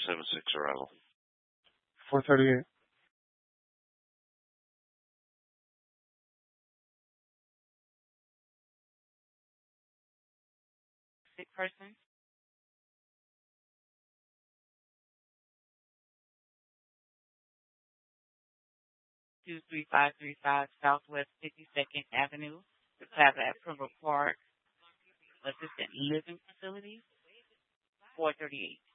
7-6 arrival. 438. Sick person. 23535 Southwest 52nd Avenue, the Plaza at Pembroke Park, Assistant Living Facility, 438.